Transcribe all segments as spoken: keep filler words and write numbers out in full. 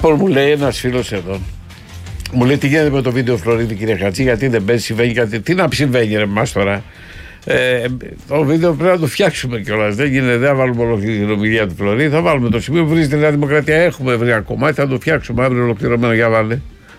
Λοιπόν, μου λέει ένας φίλος εδώ, μου λέει τι γίνεται με το βίντεο Φλωρίδη, κύριε Χατζή, γιατί δεν παίζει, συμβαίνει κάτι. Τι να συμβαίνει ρε μας τώρα. Ε, το βίντεο πρέπει να το φτιάξουμε κιόλας. Δεν γίνεται, δεν θα βάλουμε ολόκληρη την ομιλία του Φλωρίδη. Θα βάλουμε το σημείο που βρίζει τη Νέα Δημοκρατία. Έχουμε βρει ένα κομμάτι, θα το φτιάξουμε αύριο ολοκληρωμένο. Για βάλε.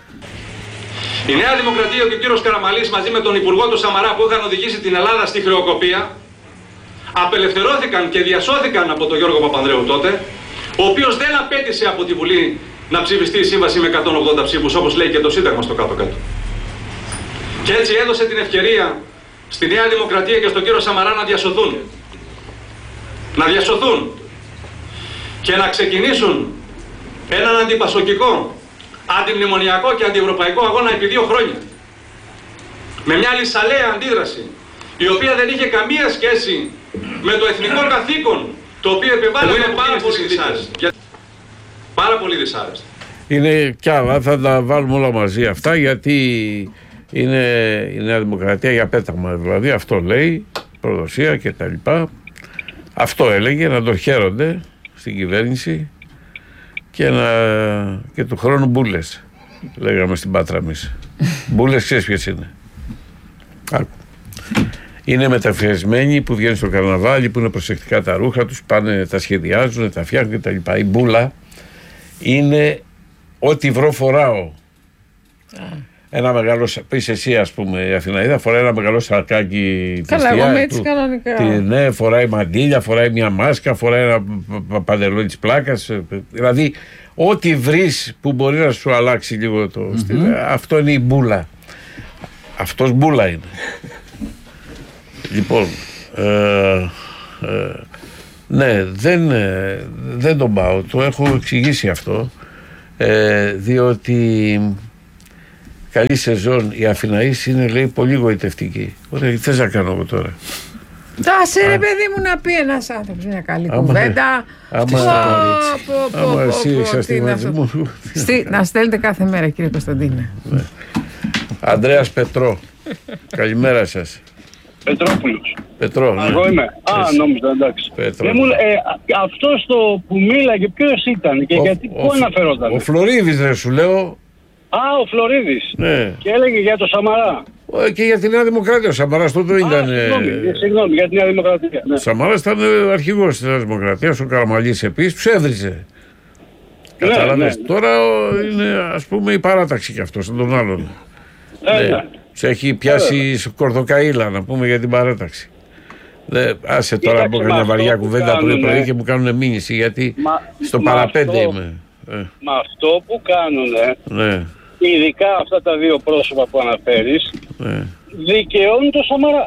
Η Νέα Δημοκρατία και ο κύριος Καραμαλής μαζί με τον Υπουργό του Σαμαρά που είχαν οδηγήσει την Ελλάδα στη χρεοκοπία απελευθερώθηκαν και διασώθηκαν από τον Γιώργο Παπανδρέου τότε, ο οποίος δεν απέτησε από τη Βουλή να ψηφιστεί η σύμβαση με εκατόν ογδόντα ψήφους, όπως λέει και το Σύνταγμα στο κάτω-κάτω. Και έτσι έδωσε την ευκαιρία στη Νέα Δημοκρατία και στον κύριο Σαμαρά να διασωθούν. Να διασωθούν και να ξεκινήσουν έναν αντιπασοκικό, αντιμνημονιακό και αντιευρωπαϊκό αγώνα επί δύο χρόνια. Με μια λυσαλέα αντίδραση, η οποία δεν είχε καμία σχέση με το εθνικό καθήκον, το οποίο επιβάλλεται πάρα πολύ δυσάρεστη. Πάρα πολύ δυσάρεστη. Είναι κι άλλα, θα τα βάλουμε όλα μαζί αυτά, γιατί είναι η Νέα Δημοκρατία για πέταγμα, δηλαδή αυτό λέει, προδοσία και τα λοιπά. Αυτό έλεγε, να το χαίρονται στην κυβέρνηση και, να, και του χρόνου μπούλες, λέγαμε στην Πάτρα εμείς. Μπούλες ξέρεις ποιες είναι. Άκου. Είναι μεταφιασμένοι που βγαίνουν στο καρναβάλι, που είναι προσεκτικά τα ρούχα τους, πάνε, τα σχεδιάζουν, τα φτιάχνουν κτλ. Η μπούλα είναι ό,τι βρω φοράω. Ένα μεγάλο, πεις εσύ ας πούμε η Αθηναίδα, φοράει ένα μεγάλο σαρκάκι. Καλά, εγώ είμαι έτσι κανονικά. Ναι, φοράει μαντίλια, φοράει μια μάσκα, φοράει ένα παντελόνι της πλάκας. Δηλαδή, ό,τι βρεις που μπορεί να σου αλλάξει λίγο το mm-hmm. στυλ, αυτό είναι η μπούλα. Αυτός μπούλα είναι. Λοιπόν, ε, ε, ναι, δεν, ε, δεν τον πάω, το έχω εξηγήσει αυτό, ε, διότι καλή σεζόν η Αθηναής είναι, λέει, πολύ γοητευτική. Ωραία, τι θες να κάνω εγώ τώρα. Άσε ρε παιδί μου να πει ένας άνθρωπος μια καλή άμα, κουβέντα. Άμα εσύ είσαι στη μαζί μου. Να στέλνετε κάθε μέρα, κύριε Κωνσταντίνε. Αντρέας Πετρό. Καλημέρα σας. Πετρόπουλος. Πετρό, ναι. Εγώ είμαι. Α, νόμιζα, εντάξει. Πέτρο. Μου, ε, αυτός το που μίλαγε ποιος ήταν και ο, γιατί ο, πού αναφερόταν. Ο Φλωρίδης, ρε, σου λέω. Α, ο Φλωρίδης. Ναι. Και έλεγε για το Σαμαρά. Ε, και για τη Νέα Δημοκρατία. Ο Σαμαράς τότε ήταν. Συγγνώμη, ε... συγγνώμη, για τη Νέα Δημοκρατία. Ναι. Ο Σαμαράς ήταν αρχηγός της Νέας Δημοκρατίας. Ο Καραμαλής επίσης τους έβριζε. Ναι, Κατάλαβες. ναι, ναι. Τώρα είναι, ας πούμε, η παράταξη κι αυτός των άλλων. Ε, ναι. ναι. Σε έχει πιάσει ε, κορδοκαΐλα, να πούμε, για την παράταξη. Δε, άσε τώρα από καμιά βαριά κουβέντα πρωί πρωί και μου κάνουν μήνυση, γιατί μα, στο παραπέντε αυτό, είμαι. Ε. Με αυτό που κάνουν, ναι. ειδικά αυτά τα δύο πρόσωπα που αναφέρεις, ναι. δικαιώνουν το Σαμαρά.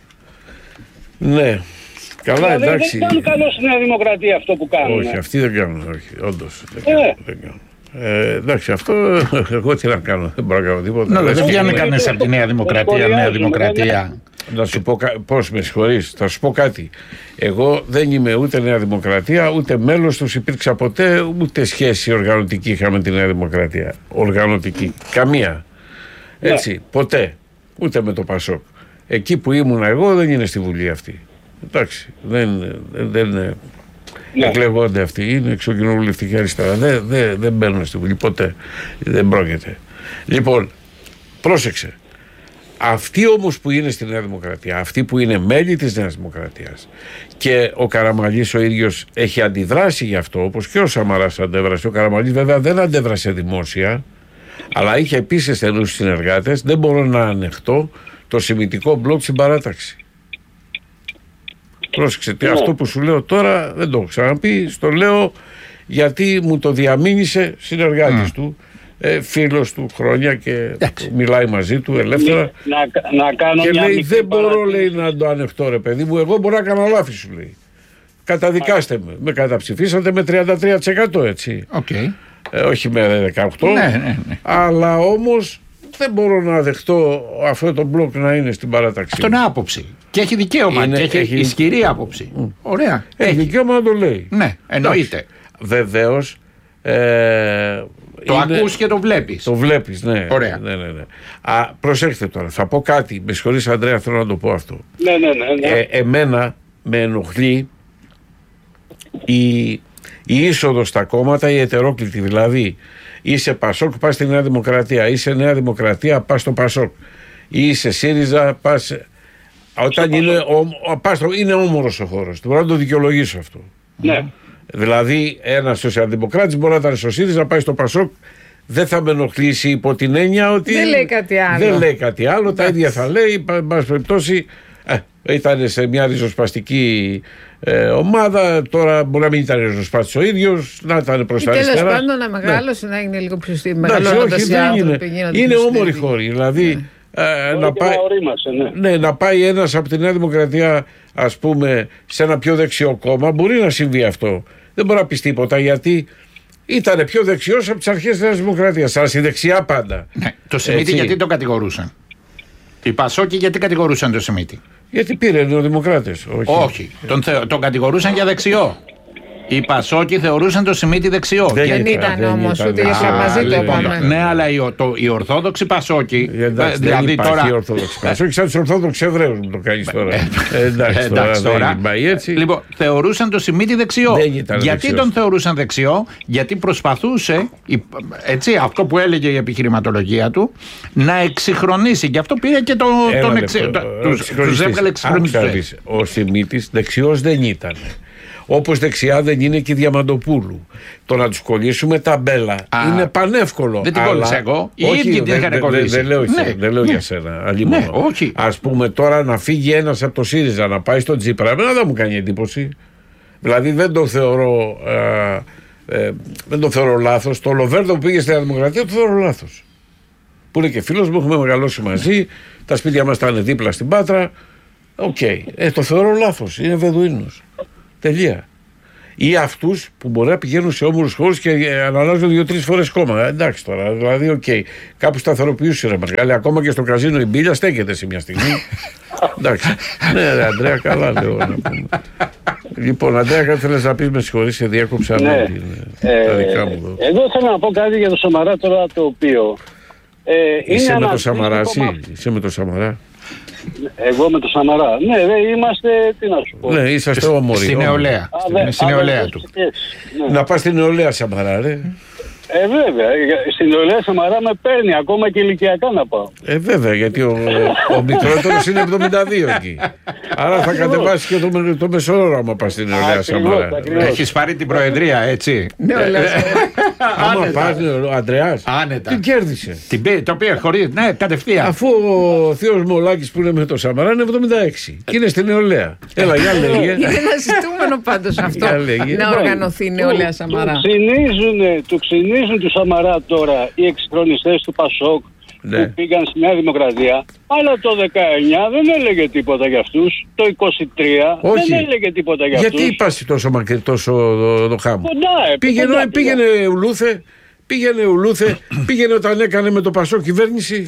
Ναι. Καλά, δηλαδή, εντάξει. δεν κάνουν καλό στη Νέα Δημοκρατία αυτό που κάνουν. Όχι, αυτοί δεν κάνουν, όχι, όντως. Δεν κάνουν, ε. δεν κάνουν. Ε, εντάξει, αυτό εγώ τι να κάνω, δεν μπορώ να κάνω τίποτα. Ναι, δεν βγαίνει κανείς από τη Νέα Δημοκρατία, Νέα Δημοκρατία. Να σου πω, πώς με συγχωρείς, θα σου πω κάτι. Εγώ δεν είμαι ούτε Νέα Δημοκρατία, ούτε μέλος τους υπήρξα ποτέ, ούτε σχέση οργανωτική είχα με τη Νέα Δημοκρατία. Οργανωτική, καμία. Έτσι, ναι. Ποτέ. Ούτε με το Πασόκ. Εκεί που ήμουν εγώ δεν είναι στη Βουλή αυτή. Εντάξει, δεν... δεν ναι. εκλεγόνται αυτοί, είναι εξωκοινοβουλευτική αριστερά. Δεν, δεν, δεν μπαίνουν στη Βουλή ποτέ. Δεν πρόκειται. Λοιπόν, πρόσεξε. Αυτοί όμως που είναι στη Νέα Δημοκρατία, αυτοί που είναι μέλη της Νέας Δημοκρατίας και ο Καραμαλής ο ίδιος έχει αντιδράσει γι' αυτό, όπως και ο Σαμαράς αντέδρασε. Ο Καραμαλής βέβαια δεν αντέδρασε δημόσια, αλλά είχε επίσης στενούς συνεργάτες. Δεν μπορώ να ανεχτώ το σημιτικό μπλοκ στην παράταξη. Πρόσεξε, yeah. αυτό που σου λέω τώρα δεν το έχω ξαναπεί, στο λέω γιατί μου το διαμήνυσε συνεργάτης mm. του, ε, φίλος του χρόνια και yeah. μιλάει μαζί του ελεύθερα να, να κάνω και μια λέει δεν μπορώ παράδειξη. λέει, να το ανεχτώ ρε παιδί μου, εγώ μπορώ να κάνω λάθη σου λέει. Καταδικάστε με, με καταψηφίσατε με τριάντα τρία τοις εκατό έτσι, okay. ε, όχι με δεκαοκτώ ναι, ναι, ναι. αλλά όμως δεν μπορώ να δεχτώ αυτό το μπλοκ να είναι στην παράταξη. Αυτό είναι άποψη. Και έχει δικαίωμα. Είναι, και έχει, έχει ισχυρή άποψη. Mm. Ωραία. Έχει, έχει δικαίωμα να το λέει. Ναι, εννοείται. Βεβαίως. Ε, το είναι, ακούς και το βλέπεις. Το βλέπεις, ναι. Ωραία. Ναι, ναι, ναι. Α, προσέξτε τώρα. Θα πω κάτι. Με συγχωρείς, Ανδρέα, θέλω να το πω αυτό. Ναι, ναι, ναι. ναι. Ε, εμένα με ενοχλεί η Η είσοδο στα κόμματα, η ετερόκλητη, δηλαδή είσαι Πασόκ, πας στη Νέα Δημοκρατία, είσαι Νέα Δημοκρατία, πας στο Πασόκ, είσαι ΣΥΡΙΖΑ, πας. Όταν είναι, ο, πας το, είναι όμορος ο χώρος. Μπορώ να το δικαιολογήσω αυτό. Ναι. Δηλαδή, ένας σοσιαλδημοκράτης μπορεί να ήταν στο ΣΥΡΙΖΑ, πάει στο Πασόκ, δεν θα με ενοχλήσει υπό την έννοια ότι. Δεν λέει κάτι άλλο. Δεν λέει κάτι άλλο, εντάξει. Τα ίδια θα λέει. Εν πάση περιπτώσει, ε, ήταν σε μια ριζοσπαστική ε, ομάδα, τώρα μπορεί να μην ήταν ριζοσπαστής ο ίδιος, να ήταν προς τα αριστερά. Τέλος πάντων, να μεγάλωσε, ναι. να είναι λίγο πιο στήμη. Όχι, δεν είναι. Είναι όμοροι χώροι. Δηλαδή. Ναι. Ε, να, πάει, ορίμασε, ναι. Ναι, να πάει ένας από τη Νέα Δημοκρατία, ας πούμε, σε ένα πιο δεξιό κόμμα, μπορεί να συμβεί αυτό. Δεν μπορεί να πει τίποτα, γιατί ήταν πιο δεξιός από τις αρχές της Νέας Δημοκρατίας. Αλλά στη δεξιά πάντα. Ναι. Το Σιμίτη γιατί το κατηγορούσαν? Οι Πασόκοι γιατί κατηγορούσαν το Σιμίτη? Γιατί πήρε νεοδημοκράτες. Όχι, Όχι. Τον, θε, τον κατηγορούσαν για δεξιό. Οι Πασόκοι θεωρούσαν το Σιμίτη δεξιό. Δεν, δεν ήταν, ήταν όμως, ούτε για μαζί το είπαμε. Ναι, αλλά οι, το, οι Ορθόδοξοι Πασόκοι. Εντάξει, δηλαδή δεν υπάρχει τώρα. Ορθόδοξοι Πασόκοι, σαν τους Ορθόδοξους Εβραίους μου το κάνεις τώρα. Εντάξει, εντάξει τώρα. τώρα. Δεν έτσι. Λοιπόν, θεωρούσαν το Σιμίτη δεξιό. Γιατί δεξιός. Τον θεωρούσαν δεξιό? Γιατί προσπαθούσε, έτσι, αυτό που έλεγε η επιχειρηματολογία του, να εξυγχρονίσει. Γι' αυτό πήρε και το, τον εξυγχρονιστή. Τους έβγαλε εξυγχρονιστές. Ο Σιμίτης δεξιός δεν ήταν. Όπως δεξιά δεν είναι και η Διαμαντοπούλου. Το να τους κολλήσουμε ταμπέλα Α, είναι πανεύκολο. Δεν την κόλλησα εγώ. Οι ίδιοι την είχαν κολλήσει. Δεν λέω, ναι, δεν λέω ναι. για σένα. Ναι, ας πούμε τώρα να φύγει ένας από το ΣΥΡΙΖΑ να πάει στον Τσίπρα. Εμένα δεν μου κάνει εντύπωση. Δηλαδή δεν το θεωρώ, ε, ε, δεν το θεωρώ λάθος. Το Λοβέρδο που πήγε στη Δημοκρατία το θεωρώ λάθος. Που είναι και φίλος μου, έχουμε μεγαλώσει μαζί. Τα σπίτια μας ήταν δίπλα στην Πάτρα. Οκ. Okay. Ε, το θεωρώ λάθος. Είναι Βεδουίνος. Τελεία. Ή αυτούς που μπορεί να πηγαίνουν σε όμορους χώρους και αναλάζουν δύο-τρεις φορές κόμμα. Εντάξει τώρα, δηλαδή, οκ. Okay. Κάπου σταθεροποιούσε ρε μεγάλη. Ακόμα και στο καζίνο η μπίλια στέκεται σε μια στιγμή. Εντάξει. Ναι, ρε Αντρέα, καλά λέω να πούμε. Λοιπόν, Αντρέα, κάτι θέλεις να πεις, με συγχωρείς, σε διάκοψα. Ναι. Ε, τα δικά μου εδώ. Εγώ θέλω να πω κάτι για το Σαμαρά τώρα, το οποίο. Ε, είσαι είναι με το Σαμαρά, εσύ. Είσαι με το Σαμαρά. Εγώ με το Σαμαρά. Ναι, δε, είμαστε, τι να σου πω. Ναι, είσαστε όμοροι. Στην νεολαία. Στην νεολαία του. Ναι. Να πας στην νεολαία Σαμαρά, ρε. Ε, βέβαια. Στην νεολαία Σαμαρά με παίρνει ακόμα και ηλικιακά να πάω. Ε, βέβαια, γιατί ο, ο μικρότερος είναι εβδομήντα δύο εκεί. Άρα θα κατεβάσει και το, το μεσόωρο άμα πας στην νεολαία Σαμαρά. Έχεις πάρει την προεδρία, έτσι. Νεολαία Σαμαρά. Άμα πας ο Αντρεάς, άνετα. την κέρδισε. Την, το πήγε χωρίς, ναι, κατευθείαν. Αφού ο θείος μου ο Λάκης που είναι με το Σαμαρά είναι εβδομήντα έξι και είναι στην νεολαία. Έλα, για λέγε. Είναι ένα ζητούμενο πάντως αυτό, να οργανωθεί η νεολαία Σαμαρά. Του ξυνίζουν του Σαμαρά τώρα οι εξυγχρονιστές του Πασόκ ναι. που πήγαν στη Νέα Δημοκρατία, αλλά το δεκαεννιά δεν έλεγε τίποτα για αυτούς, το είκοσι τρία όχι. δεν έλεγε τίποτα για αυτούς. Γιατί είπασαι τόσο μακρύ, τόσο το χάμο? Κοντά, πήγαινε, κοντά, πήγαινε ουλούθε, πήγαινε ουλούθε, πήγαινε όταν έκανε με το Πασόκ κυβέρνηση.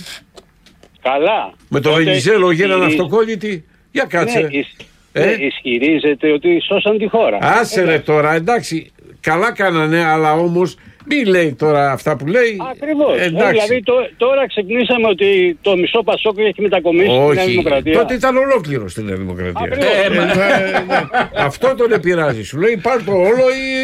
Καλά. Με το Βενιζέλο γίνανε αυτοκόλλητοι. Για κάτσε. Ναι, ισ... ε? ναι, ισχυρίζεται ότι σώσαν τη χώρα. Άσε ρε τώρα, εντάξει, καλά κάνανε, αλλά όμως μη λέει τώρα αυτά που λέει. Ακριβώς. Ε, δηλαδή το, τώρα ξυπνήσαμε ότι το μισό Πασόκ έχει μετακομίσει στη Νέα Δημοκρατία. Τότε ήταν ολόκληρο στη Νέα Δημοκρατία. Ε, ε, ε, ε, αυτό τον επηρεάζει. Σου λέει πάρ' το όλο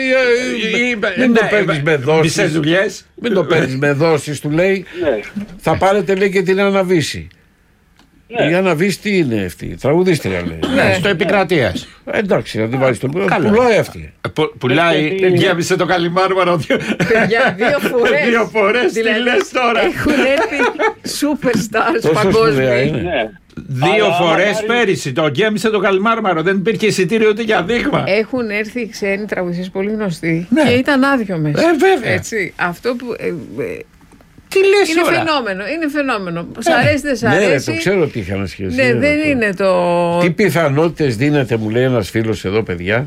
ή μην το παίρνεις με δόσεις. Μην το παίρνεις με δόσεις, του λέει. Θα πάρετε λέει και την Αναβίση. Ναι. Η Αναβίση τι είναι αυτή, τραγουδίστρια λέει. Ναι, στο Επικρατείας. Ε, εντάξει, να την βάλεις στο πλήρω. Πουλάει αυτή. Που, πουλάει, γέμισε το Καλιμάρμαρο. Παιδιά, δύο φορές. Δύο φορές, τι λες τώρα. Έχουν έρθει superstars παγκόσμιοι. Δύο φορές πέρυσι το γέμισε το Καλιμάρμαρο. Δεν υπήρχε εισιτήριο ούτε για δείγμα. Έχουν έρθει ξένοι τραγουδιστές πολύ γνωστοί και ήταν άδειο μέσα. Ε, βέβαια. Έτσι, αυτό που. Τι λες είναι τώρα? φαινόμενο, είναι φαινόμενο. Σ' αρέσει, δεν σ' αρέσει. Ναι, το ξέρω τι είχαν σχέση. Ναι, δεν το... είναι το. Τι πιθανότητες δίνεται, μου λέει ένας φίλος εδώ, παιδιά,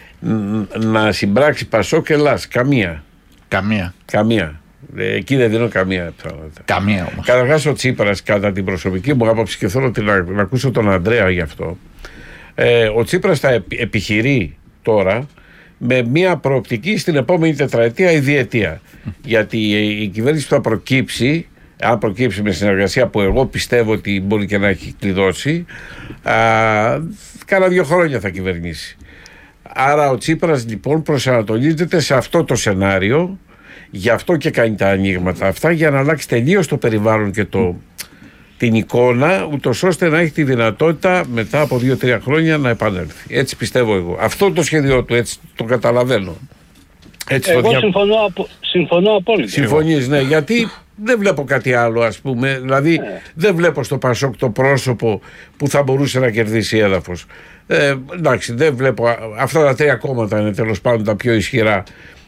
να συμπράξει Πασόκ και Ελλάς? Καμία. Καμία. Καμία. Εκεί δεν δίνω καμία πιθανότητα. Καμία όμως. Καταρχάς ο Τσίπρας, κατά την προσωπική μου άποψη, και θέλω να, να ακούσω τον Ανδρέα γι' αυτό, ε, ο Τσίπρας θα επιχειρεί τώρα με μια προοπτική στην επόμενη τετραετία ή διετία. Γιατί η κυβέρνηση που θα προκύψει, αν προκύψει με συνεργασία που εγώ πιστεύω ότι μπορεί και να έχει κλειδώσει, κάνα δύο χρόνια θα κυβερνήσει. Άρα ο Τσίπρας λοιπόν προσανατολίζεται σε αυτό το σενάριο, γι' αυτό και κάνει τα ανοίγματα αυτά, για να αλλάξει τελείως το περιβάλλον και το, την εικόνα, ούτως ώστε να έχει τη δυνατότητα μετά από δύο τρία χρόνια να επανέλθει. Έτσι πιστεύω εγώ. Αυτό το σχέδιο του, έτσι το καταλαβαίνω. Έτσι εγώ το δια... συμφωνώ, απο... συμφωνώ απόλυτα. Συμφωνείς, ναι, γιατί δεν βλέπω κάτι άλλο, ας πούμε. Δηλαδή ναι. δεν βλέπω στο Πασόκ το πρόσωπο που θα μπορούσε να κερδίσει έδαφος. Ε, εντάξει, δεν βλέπω. Αυτά τα τρία κόμματα είναι τέλος πάντων τα πιο ισχυρά.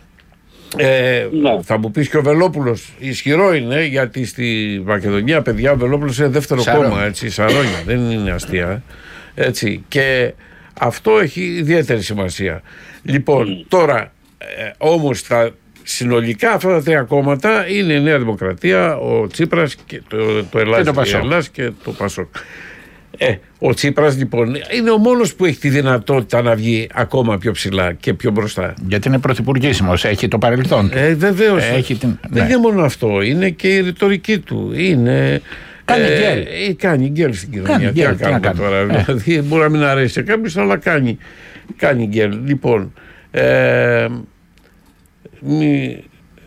Ε, ναι. Θα μου πεις και ο Βελόπουλος ισχυρό είναι, γιατί στη Μακεδονία, παιδιά, ο Βελόπουλος είναι δεύτερο Σαρώνια. κόμμα, έτσι, Σαρώνια, δεν είναι αστεία, έτσι, και αυτό έχει ιδιαίτερη σημασία. Λοιπόν, mm. τώρα ε, όμως τα συνολικά αυτά τα τρία κόμματα είναι η Νέα Δημοκρατία, ο Τσίπρας και το, το Ελλάς και, το Ελλάς και το Πασόκ. Ε, ο Τσίπρας λοιπόν είναι ο μόνος που έχει τη δυνατότητα να βγει ακόμα πιο ψηλά και πιο μπροστά. Γιατί είναι πρωθυπουργήσιμος, έχει το παρελθόν. Ε, βεβαίως. Ε, έχει την... Δεν ναι. είναι μόνο αυτό, είναι και η ρητορική του. Είναι... Κάνει ε, γκέλ. Ε, κάνει γκέλ στην κοινωνία. Κάνει γκέλ, τι να κάνουμε τώρα. Ε. Δηλαδή μπορεί να μην αρέσει σε κάποιους, αλλά κάνει, κάνει γκέλ. Λοιπόν, ε, μη,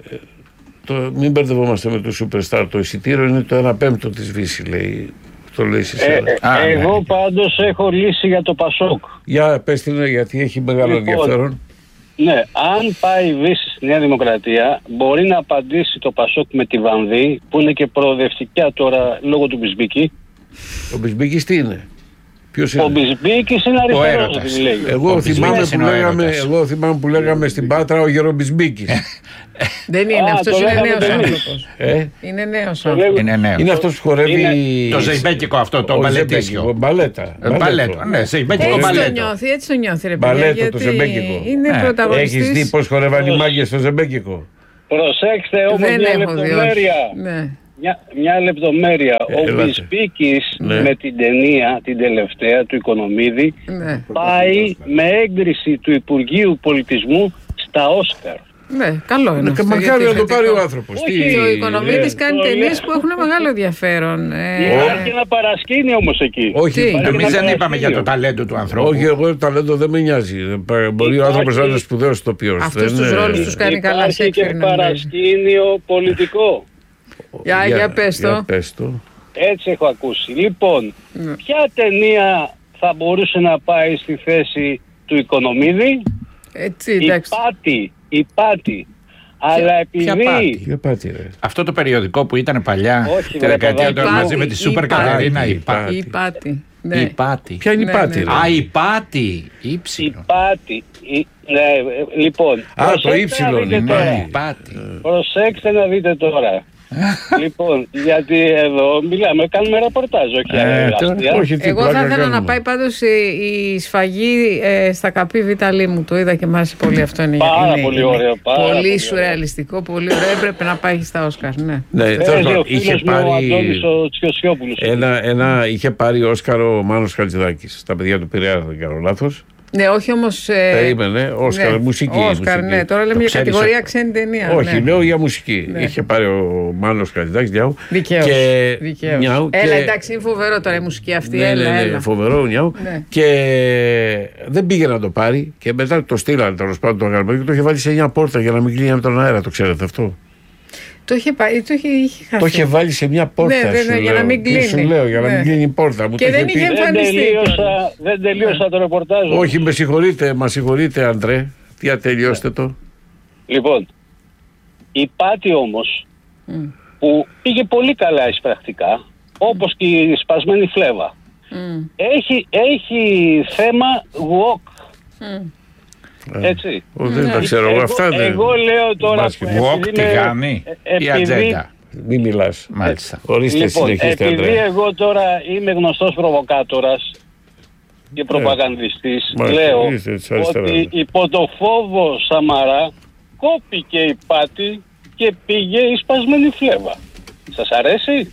το, μην μπερδευόμαστε με το Superstar. Το εισιτήριο είναι το ένα πέμπτο της Βύση, λέει. Το λέει ε, ε, Α, εγώ ναι. πάντως έχω λύση για το Πασόκ. Για πες την, γιατί έχει μεγάλο λοιπόν, ενδιαφέρον. Ναι, αν πάει η Βύση στη Νέα Δημοκρατία, μπορεί να απαντήσει το Πασόκ με τη Βανδύ, που είναι και προοδευτικά τώρα λόγω του Μπισμπίκη. Ο Μπισμπίκης τι είναι? Ποιος είναι? Ο Μπισμπίκης είναι αριστερός. Εγώ, θυμάμαι που, λέγαμε, εγώ θυμάμαι που λέγαμε στην Πάτρα ο Γερομπισμπίκης. Δεν είναι, αυτός είναι νέος άνθρωπος. Ε? Είναι νέος άνθρωπος. Είναι, νέος. είναι αυτός που χορεύει... Είναι το ζεϊμπέκικο αυτό, το μπαλετίσιο. Μπαλέτα. Μπαλέτο, ναι, ζεϊμπέκικο μπαλέτο. Έτσι το νιώθει, έτσι το νιώθει ρε παιδιά. Μπαλέτο το ζεμπέκικο. Είναι πρωταγωνιστής. Έχεις δει πώς χορεύαν οι μάγκες στο ζεμπέκικο? Προσέξτε όμως μια λεπτομέρεια. Μια, μια λεπτομέρεια. Ε, ο Μπισμπίκης ναι. με την ταινία, την τελευταία του Οικονομίδη, ναι. πάει με έγκριση του Υπουργείου Πολιτισμού στα Όσκαρ. Ναι, καλό είναι. Ναι, μακάρι να το πάρει ο άνθρωπος. Τι... Ο Οικονομίδης κάνει ταινίες που έχουν μεγάλο ενδιαφέρον. Ε... Υπάρχει ένα παρασκήνιο όμως εκεί. Όχι, εμείς δεν είπαμε για το ταλέντο του ανθρώπου. Όχι, εγώ το ταλέντο δεν με νοιάζει. Μπορεί ο άνθρωπος να είναι σπουδαίος ηθοποιός. Αυτούς τους ρόλους τους κάνει καλά. Υπάρχει και παρασκήνιο πολιτικό. Για, για, πες το. για πες το. Έτσι έχω ακούσει. Λοιπόν, mm. ποια ταινία θα μπορούσε να πάει στη θέση του Οικονομίδη? Έτσι, εντάξει. Η Πάτη. Η Πάτη. Αλλά επειδή... Ποια πάτη, ρε. Αυτό το περιοδικό που ήταν παλιά, τη δεκαετία του μαζί με τη Σούπερ Κατερίνα. Η Πάτη. Ναι. Η Πάτη. Ποια είναι η Πάτη, ρε? Α, η Πάτη. Ήψιλο. Η Πάτη. Η... Ναι, λοιπόν. Α, το ύψιλο είναι. Η Πάτη. Προσέξτε να δείτε τώρα. Λοιπόν, γιατί εδώ μιλάμε, κάνουμε ρεπορτάζ, όχι ε, αστεία. Όχι, εγώ θα ήθελα να πάει πάντως η, η σφαγή ε, στα Καπή Βιταλή μου. Το είδα και μ' άρεσε πολύ αυτό. Είναι, πάρα είναι, πολύ είναι ωραίο. Πάρα πολύ, πολύ σουρεαλιστικό, πολύ ωραίο. Έπρεπε να πάει στα Όσκαρ. Ναι, ναι ε, τώρα, ο είχε πάρει. Ο Αντώνης ο Τσιοσιόπουλος. Ένα, ένα, είχε πάρει Όσκαρ ο Μάνος Χατζηδάκης. Τα παιδιά του Πειραιά, δεν κάνω λάθος. Ναι, όχι όμως. Ε... Περίμενε, Όσκαρ, ναι, μουσική. Όσκαρ, μουσική. Ναι, τώρα λέμε για κατηγορία ξένη ταινία. Όχι, ναι. λέω για μουσική. Ναι. Είχε πάρει ο Μάνος Χατζηδάκης, Νιάου. Δικαίως. Και... Νιάου έλα, και... εντάξει, είναι φοβερό τώρα η μουσική αυτή. Ναι, έλα, ναι, ναι, έλα. Φοβερό, Νιάου. Ναι. Και δεν πήγε να το πάρει. Και μετά το στείλανε τέλος πάντων το αγαλματικό και το είχε βάλει σε μια πόρτα για να μην κλείνει από τον αέρα. Το ξέρετε αυτό? Το είχε, πάει, το είχε, είχε χαθεί. Το είχε βάλει σε μια πόρτα. Ναι, ναι, ναι, για να μην κλείνει. Σου λέω, για να μην κλείνει η πόρτα. Μου και δεν είχε εμφανιστεί. Δεν τελείωσα το ρεπορτάζ. Όχι, με συγχωρείτε, μα συγχωρείτε, Αντρέ. Τι ατελειώστε το. Λοιπόν, η Πάτη όμως, mm. που πήγε πολύ καλά εισπρακτικά, όπως και η σπασμένη φλέβα, mm. έχει, έχει θέμα walk. Mm. Έτσι. Ο, δεν τα ξέρω εγώ αυτά. Εγώ, εγώ λέω τώρα που walk, τηγάνι ή ατζέντα. Μην μιλάς. Μάλιστα. Ορίστε, λοιπόν, συνεχίστε, επειδή Αντρέα. εγώ τώρα είμαι γνωστός προβοκάτορας και προπαγανδιστής, yeah. λέω ότι υπό το φόβο Σαμαρά κόπηκε η Πάτη και πήγε η σπασμένη φλέβα. Σας αρέσει?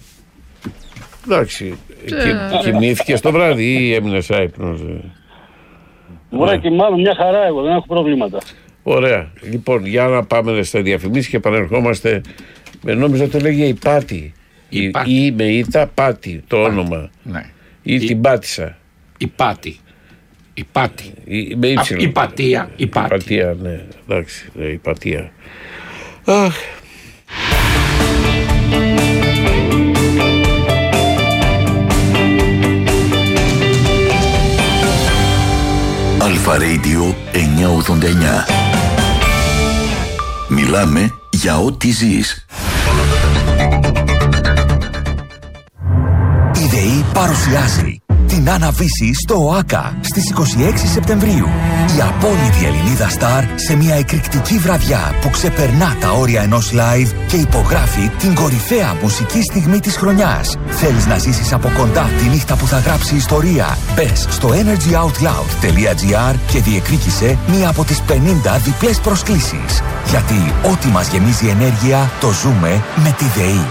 Εντάξει. Κοιμήθηκε το βράδυ ή έμεινες άϊπνος? Μπορεί να κοιμάμαι μια χαρά, εγώ δεν έχω προβλήματα. Ωραία. Λοιπόν, για να πάμε στα διαφημίσεις και επανερχόμαστε. Με νόμιζα το λέγε η Πάτη. Η, η, Πάτη. Ή με ήττα Πάτη το Πάτη. Όνομα. Ναι. Ή η... την πάτησα. Η Πάτη. Υπάτη. Η, με ύψιλο. Υπατία. Υπάτη. Υπατία, ναι. Εντάξει, ναι, υπατία. Αχ. Αλφα Radio εννιακόσια ογδόντα εννιά. Μιλάμε για ό,τι ζεις. Η ΔΕΗ παρουσιάζει την αναβίση στο ΟΑΚΑ στις είκοσι έξι Σεπτεμβρίου. Η απόλυτη Ελληνίδα Σταρ σε μια εκρηκτική βραδιά που ξεπερνά τα όρια ενός live και υπογράφει την κορυφαία μουσική στιγμή της χρονιάς. Θέλεις να ζήσεις από κοντά τη νύχτα που θα γράψει ιστορία? Μπες στο energy out loud τελεία gr και διεκδίκησε μία από τις πενήντα διπλές προσκλήσεις. Γιατί ό,τι μας γεμίζει ενέργεια το ζούμε με τη ΔΕΗ.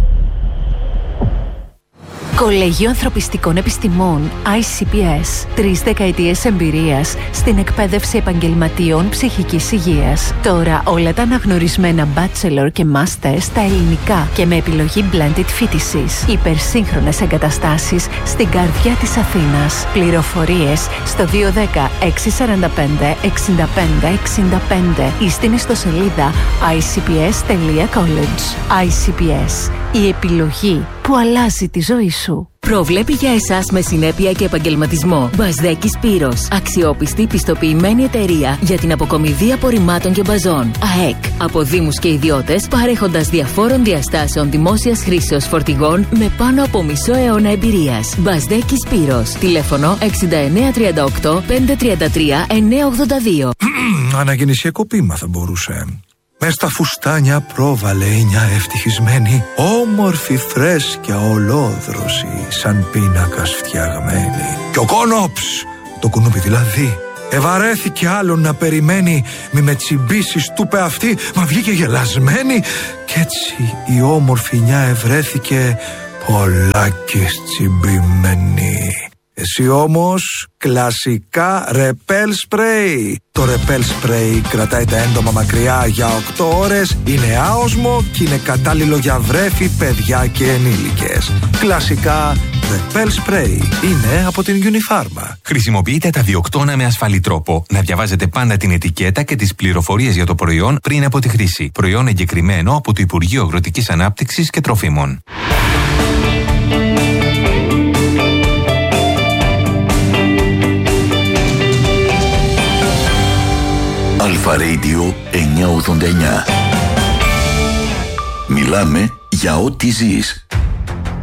Κολέγιο Ανθρωπιστικών Επιστημών άι σι πι ες. Τρεις δεκαετίες εμπειρίας στην εκπαίδευση επαγγελματιών ψυχικής υγείας. Τώρα όλα τα αναγνωρισμένα bachelor και master στα ελληνικά και με επιλογή blended φοιτησης. Υπερσύγχρονες εγκαταστάσεις στην καρδιά της Αθήνας. Πληροφορίες στο δύο ένα μηδέν έξι τέσσερα πέντε έξι πέντε έξι πέντε ή στην ιστοσελίδα άι σι πι ες τελεία college. άι σι πι ες. Η επιλογή που αλλάζει τη ζωή σου. Προβλέπει για εσάς με συνέπεια και επαγγελματισμό. Μπασδέκης Πύρος. Αξιόπιστη πιστοποιημένη εταιρεία για την αποκομιδή απορριμμάτων και μπαζών. ΑΕΚ. Από δήμους και ιδιώτες, παρέχοντας διαφόρων διαστάσεων δημόσιας χρήσεως φορτηγών με πάνω από μισό αιώνα εμπειρίας. Μπασδέκης Πύρος. Τηλέφωνο εξήντα εννέα τριάντα οκτώ πεντακόσια τριάντα τρία εννιακόσια ογδόντα δύο. Αναγεννησιακό ποίημα θα μπορούσε. Μες στα φουστάνια πρόβαλε μια ευτυχισμένη, όμορφη φρέσκια ολόδρωση, σαν πίνακας φτιαγμένη. Και ο Κόνοψ, το κουνούπι δηλαδή, ευαρέθηκε άλλον να περιμένει, μη με τσιμπήσεις, του είπε αυτή, μα βγήκε γελασμένη. Κι έτσι η όμορφη νιά ευρέθηκε πολλάκις τσιμπημένη. Εσύ όμως κλασικά ρεπέλ σπρέι. Το ρεπέλ σπρέι κρατάει τα έντομα μακριά για οκτώ ώρες, είναι άοσμο και είναι κατάλληλο για βρέφη, παιδιά και ενήλικες. Κλασικά ρεπέλ σπρέι είναι από την Unifarma. Χρησιμοποιείτε τα διοκτώνα με ασφαλή τρόπο. Να διαβάζετε πάντα την ετικέτα και τις πληροφορίες για το προϊόν πριν από τη χρήση. Προϊόν εγκεκριμένο από το Υπουργείο Αγροτικής Ανάπτυξης και Τροφίμων. Αλφα Radio εννιακόσια ογδόντα εννιά. Μιλάμε για ό,τι ζεις.